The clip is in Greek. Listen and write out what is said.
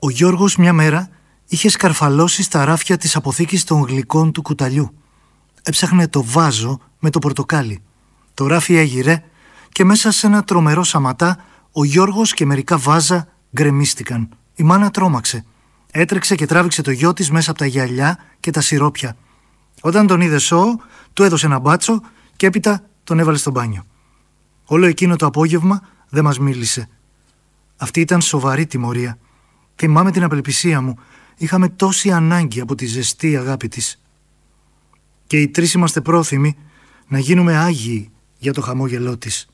Ο Γιώργος μια μέρα είχε σκαρφαλώσει στα ράφια της αποθήκης των γλυκών του κουταλιού. Έψαχνε το βάζο με το πορτοκάλι. Το ράφι έγειρε και μέσα σε ένα τρομερό σαματά ο Γιώργος και μερικά βάζα γκρεμίστηκαν. Η μάνα τρόμαξε. Έτρεξε και τράβηξε το γιο της μέσα από τα γυαλιά και τα σιρόπια. Όταν τον είδε σώο, του έδωσε ένα μπάτσο και έπειτα τον έβαλε στο μπάνιο. Όλο εκείνο το απόγευμα δεν μας μίλησε. Αυτή ήταν σοβαρή τιμωρία. Θυμάμαι την απελπισία μου. Είχαμε τόση ανάγκη από τη ζεστή αγάπη της. Και οι τρεις είμαστε πρόθυμοι να γίνουμε άγιοι για το χαμόγελό της.